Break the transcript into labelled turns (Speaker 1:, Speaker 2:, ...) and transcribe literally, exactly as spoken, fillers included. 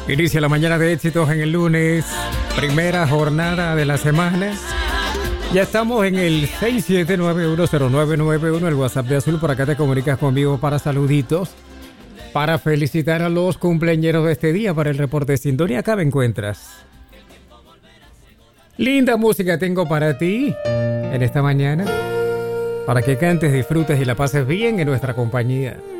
Speaker 1: Inicia la mañana de éxitos en el lunes, primera jornada de la semana. Ya estamos en el seis siete nueve uno cero nueve nueve uno, el WhatsApp de Azul. Por acá te comunicas conmigo para saluditos, para felicitar a los cumpleañeros de este día, para el reporte de sintonía. Acá me encuentras. Linda música tengo para ti en esta mañana, para que cantes, disfrutes y la pases bien en nuestra compañía.